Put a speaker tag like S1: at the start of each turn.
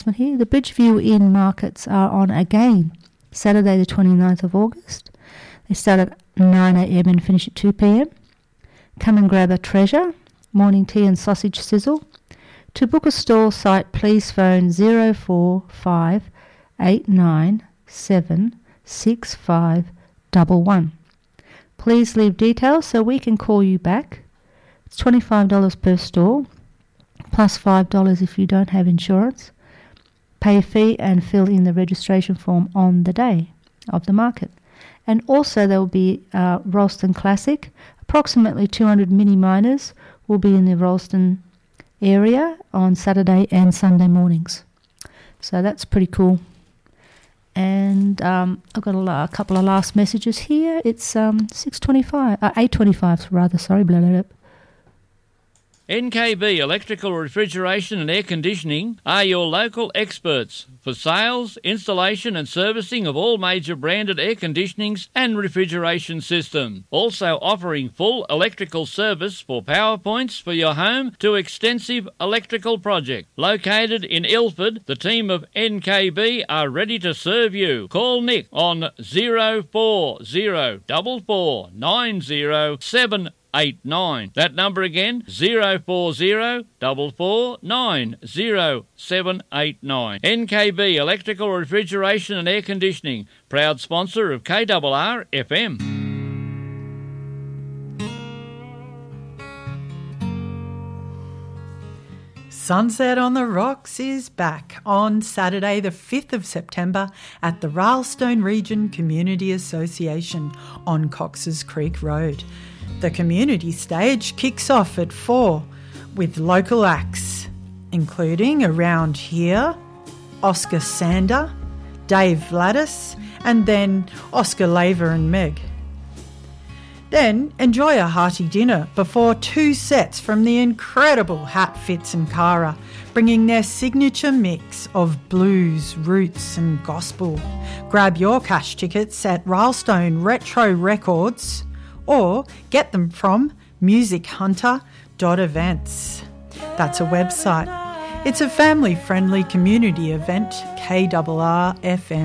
S1: here. The Bridgeview Inn markets are on again Saturday the 29th of August. They start at 9 a.m. and finish at 2 p.m. Come and grab a treasure, morning tea and sausage sizzle. To book a stall site, please phone 045 897 6511. Please leave details so we can call you back. It's $25 per stall, plus $5 if you don't have insurance. Pay a fee and fill in the registration form on the day of the market. And also there will be Ralston Classic. Approximately 200 mini miners will be in the Ralston area on Saturday and Sunday mornings. So that's pretty cool. And I've got a couple of last messages here. It's 8:25 rather, sorry, blah, blah, blah.
S2: NKB Electrical Refrigeration and Air Conditioning are your local experts for sales, installation and servicing of all major branded air conditionings and refrigeration systems. Also offering full electrical service for power points for your home to extensive electrical projects. Located in Ilford, the team of NKB are ready to serve you. Call Nick on 0404490789. That number again, 0404490789. NKB Electrical Refrigeration and Air Conditioning, proud sponsor of KRR FM.
S3: Sunset on the Rocks is back on Saturday the 5th of September at the Ralston Region Community Association on Cox's Creek Road. The community stage kicks off at 4 with local acts, including Around Here, Oscar Sander, Dave Vladis, and then Oscar Laver and Meg. Then enjoy a hearty dinner before 2 sets from the incredible Hat Fits and Cara, bringing their signature mix of blues, roots and gospel. Grab your cash tickets at Ralston Retro Records or get them from musichunter.events. That's a website. It's a family-friendly community event, KRR FM.